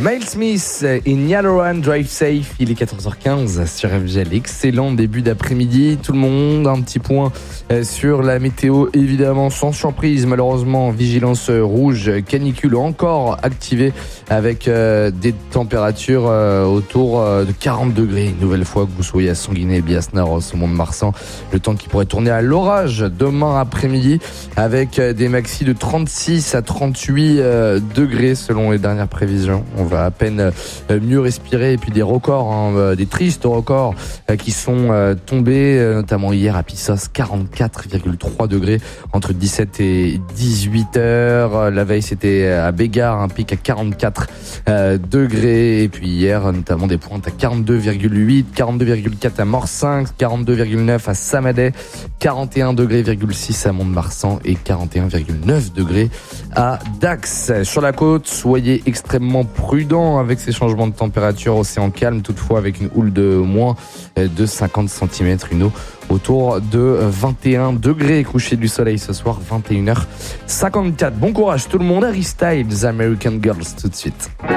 Miles Smith in Yaluran, Drive Safe, il est 14h15 sur FGL. Excellent début d'après-midi, tout le monde. Un petit point sur la météo, évidemment, sans surprise. Malheureusement, vigilance rouge, canicule encore activée avec des températures autour de 40 degrés. Une nouvelle fois que vous soyez à Sanguinet, Biasnard, au Mont-de-Marsan. Le temps qui pourrait tourner à l'orage demain après-midi avec des maxis de 36 à 38 degrés selon les dernières prévisions. On va à peine mieux respirer, et puis des records, des tristes records qui sont tombés, notamment hier à Pissos, 44,3 degrés entre 17 et 18 heures. La veille, c'était à Bégard, un pic à 44 degrés, et puis hier, notamment des pointes à 42,8, 42,4 à Morsinx, 42,9 à Samadey, 41,6 degrés à Mont-de-Marsan et 41,9 degrés à Dax. Sur la côte, soyez extrêmement prudents avec ces changements de température. Océan calme, toutefois avec une houle de moins de 50 cm, une eau autour de 21 degrés. Coucher du soleil ce soir, 21h54. Bon courage tout le monde. Harry Styles, American Girls tout de suite.